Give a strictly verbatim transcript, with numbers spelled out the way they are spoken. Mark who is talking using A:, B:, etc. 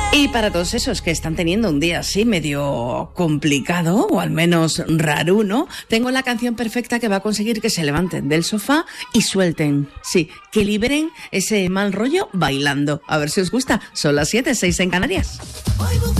A: Y para todos esos que están teniendo un día así medio complicado, o al menos raruno, tengo la canción perfecta que va a conseguir que se levanten del sofá y suelten, sí, que liberen ese mal rollo bailando. A ver si os gusta. Son las siete, seis en Canarias.